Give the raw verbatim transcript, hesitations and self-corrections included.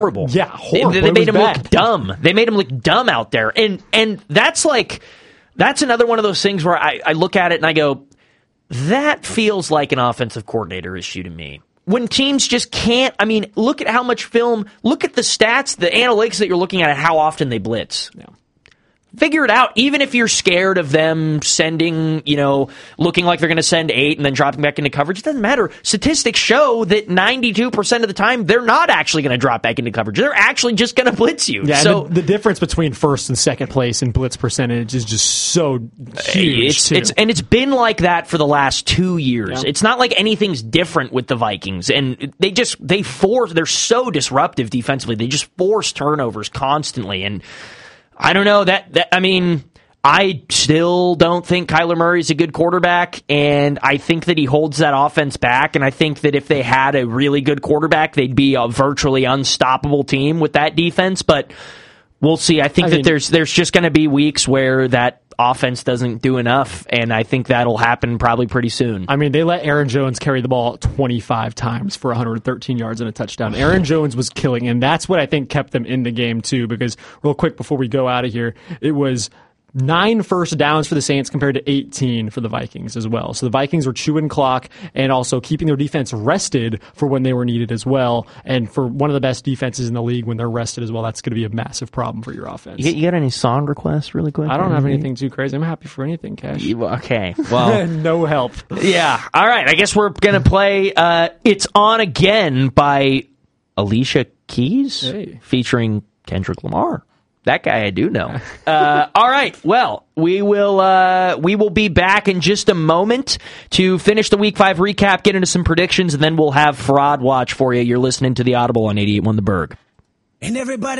horrible. Yeah, horrible. They, they made him bad. look dumb. They made him look dumb out there. And and that's like, that's another one of those things where I, I look at it and I go, that feels like an offensive coordinator issue to me. When teams just can't, I mean, look at how much film, look at the stats, the analytics that you're looking at, how often they blitz. Yeah. Figure it out, even if you're scared of them sending, you know, looking like they're going to send eight and then dropping back into coverage. It doesn't matter. Statistics show that ninety-two percent of the time, they're not actually going to drop back into coverage. They're actually just going to blitz you. Yeah, so the, the difference between first and second place in blitz percentage is just so huge. It's, too. it's, and it's been like that for the last two years. Yeah. It's not like anything's different with the Vikings. And they just, they force, they're so disruptive defensively. They just force turnovers constantly. And I don't know that, that I mean, I still don't think Kyler Murray's a good quarterback, and I think that he holds that offense back, and I think that if they had a really good quarterback, they'd be a virtually unstoppable team with that defense, but we'll see. I think I that mean, there's there's just going to be weeks where that offense doesn't do enough, and I think that'll happen probably pretty soon. I mean, they let Aaron Jones carry the ball twenty-five times for one hundred thirteen yards and a touchdown. Aaron Jones was killing, and that's what I think kept them in the game, too, because real quick before we go out of here, it was nine first downs for the Saints compared to eighteen for the Vikings as well. So the Vikings were chewing clock and also keeping their defense rested for when they were needed as well. And for one of the best defenses in the league, when they're rested as well, that's going to be a massive problem for your offense. You, you got any song requests really quick? I don't have anything too crazy. I'm happy for anything, Cash. You, okay, well. No help. Yeah, all right. I guess we're going to play uh, It's On Again by Alicia Keys, hey. featuring Kendrick Lamar. That guy I do know. Uh, all right. Well, we will uh, we will be back in just a moment to finish the Week Five recap, get into some predictions, and then we'll have Fraud Watch for you. You're listening to the Audible on eighty-eight point one The Berg. And everybody.